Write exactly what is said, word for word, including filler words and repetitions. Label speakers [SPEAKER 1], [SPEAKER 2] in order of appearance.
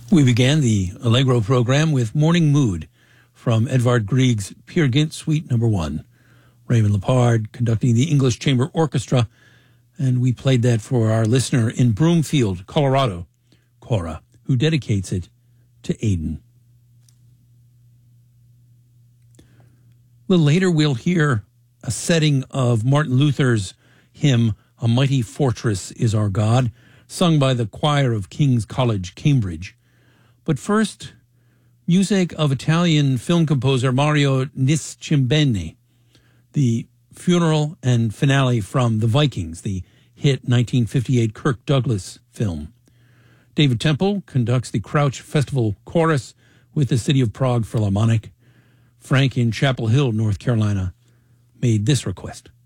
[SPEAKER 1] We began the Allegro program with Morning Mood from Edvard Grieg's Peer Gynt Suite Number One. Raymond Lepard conducting the English Chamber Orchestra, and we played that for our listener in Broomfield, Colorado, Cora, who dedicates it to Aiden. A little later, we'll hear a setting of Martin Luther's hymn, A Mighty Fortress is Our God, sung by the choir of King's College, Cambridge. But first, music of Italian film composer Mario Niscimbeni, the funeral and finale from The Vikings, the hit nineteen fifty-eight Kirk Douglas film. David Temple conducts the Crouch Festival Chorus with the City of Prague Philharmonic. Frank in Chapel Hill, North Carolina, made this request.